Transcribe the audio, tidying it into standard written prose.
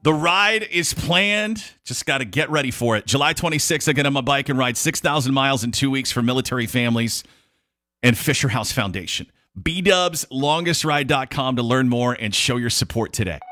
The ride is planned. Just got to get ready for it. July 26th, I get on my bike and ride 6,000 miles in 2 weeks for military families and Fisher House Foundation. BDubs, longestride.com to learn more and show your support today.